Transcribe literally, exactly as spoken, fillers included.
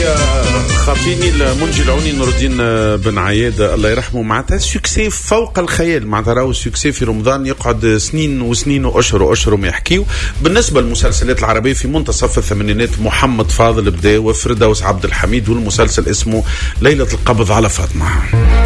خويا خاطيني المنجي العوني نور الدين بن عياد الله يرحمه، معناتها سكسي فوق الخيال، معناتها راهو سكسي في رمضان يقعد سنين وسنين واشهر واشهر ما يحكيو. بالنسبه للمسلسلات العربيه في منتصف الثمانينات محمد فاضل بدا وفردوس عبد الحميد، والمسلسل اسمه ليله القبض على فاطمه.